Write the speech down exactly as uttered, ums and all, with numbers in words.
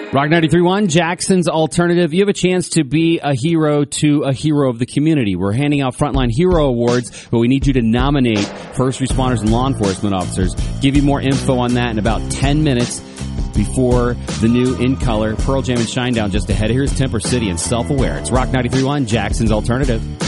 Rock ninety-three point one, Jackson's Alternative. You have a chance to be a hero to a hero of the community. We're handing out Frontline Hero Awards, but we need you to nominate first responders and law enforcement officers. Give you more info on that in about ten minutes before the new In Color, Pearl Jam and Shinedown just ahead. Here's Temper City and Self-Aware. It's Rock ninety-three point one, Jackson's Alternative.